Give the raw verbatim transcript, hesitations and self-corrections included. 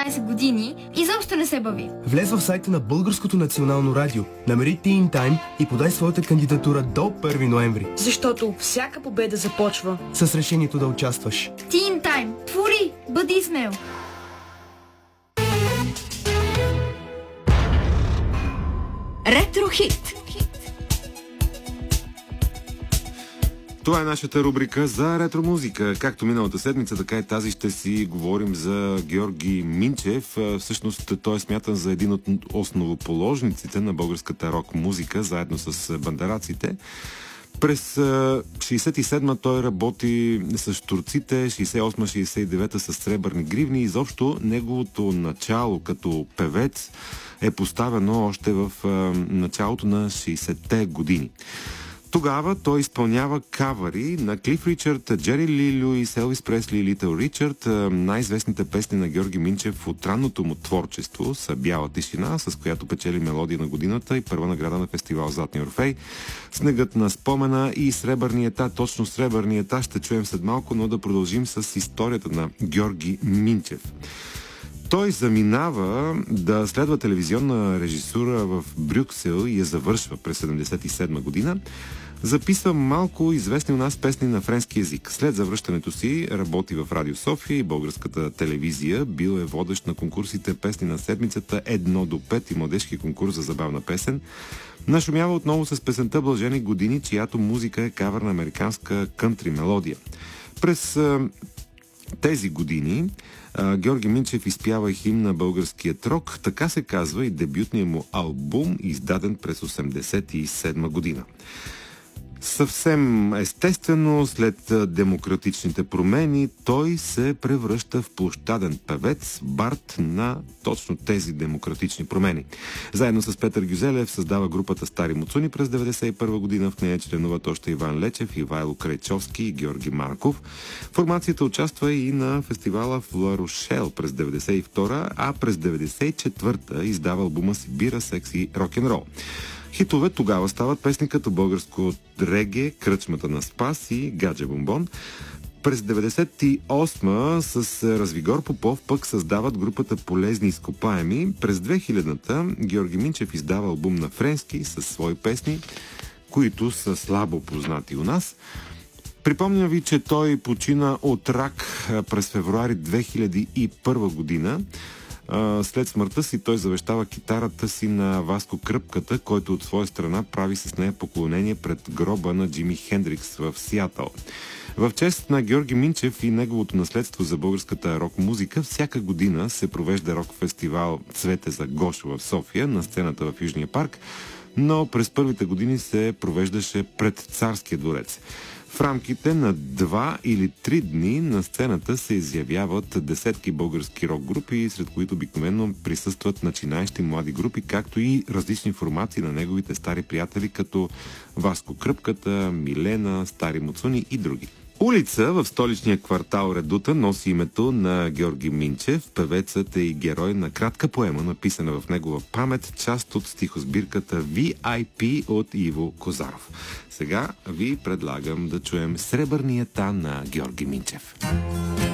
двайсет години изобщо не се бави. Влез в сайта на Българското национално радио, намери Teen Time и подай своята кандидатура до първи ноември. Защото всяка победа започва с решението да участваш. Teen Time. Твори, бъди смел. Ретро-хит. Това е нашата рубрика за ретро-музика. Както миналата седмица, така и тази ще си говорим за Георги Минчев. Всъщност той е смятан за един от основоположниците на българската рок-музика, заедно с бандараците. През шейсет и седма той работи с турците, шейсет и осма шейсет и девета с Сребърни гривни. Изобщо неговото начало като певец е поставено още в началото на шейсетте години. Тогава той изпълнява кавъри на Клиф Ричард, Джери Ли Луис, Елвис Пресли и Литъл Ричард. Най-известните песни на Георги Минчев от ранното му творчество са Бяла тишина, с която печели мелодия на годината и първа награда на фестивал Златни Орфей, Снегът на спомена и Сребърния та. Точно Сребърния та ще чуем след малко, но да продължим с историята на Георги Минчев. Той заминава да следва телевизионна режисура в Брюксел и я завършва през седемдесет и седма година. Записва малко известни у нас песни на френски език. След завръщането си работи в Радио София и българската телевизия. Бил е водещ на конкурсите Песни на седмицата едно до пет и младежки конкурс за забавна песен. Нашумява отново с песента Блажени години, чиято музика е кавър на американска кънтри мелодия. През тези години Георги Минчев изпява химн на българският рок, така се казва и дебютният му албум, издаден през осемдесет и седма година. Съвсем естествено, след демократичните промени, той се превръща в площаден певец, бард на точно тези демократични промени. Заедно с Петър Гюзелев създава групата Стари муцуни през деветдесет и първа година. В нея членуват още Иван Лечев, Ивайло Крайчовски и Георги Марков. Формацията участва и на фестивала в Ла Рошел през деветдесет и втора, а през деветдесет и четвърта издава албума си Бира, секси, рок-н-рол. Хитове тогава стават песни като българско реге, Кръчмата на Спас и Гадже Бомбон. През деветдесет и осма с Развигор Попов пък създават групата Полезни изкопаеми. През две хилядната Георги Минчев издава албум на френски със свои песни, които са слабо познати у нас. Припомням ви, че той почина от рак през февруари две хиляди и първа година. След смъртта си той завещава китарата си на Васко Кръпката, който от своя страна прави с нея поклонение пред гроба на Джими Хендрикс в Сиатъл. В чест на Георги Минчев и неговото наследство за българската рок-музика всяка година се провежда рок-фестивал Цвете за Гошо в София на сцената в Южния парк, но през първите години се провеждаше пред Царския дворец. В рамките на два или три дни на сцената се изявяват десетки български рок-групи, сред които обикновено присъстват начинаещи млади групи, както и различни формации на неговите стари приятели, като Васко Кръпката, Милена, Стари муцуни и други. Улица в столичния квартал Редута носи името на Георги Минчев. Певецът е и герой на кратка поема, написана в негова памет, част от стихосбирката Ви Ай Пи от Иво Козаров. Сега ви предлагам да чуем Сребърния та на Георги Минчев.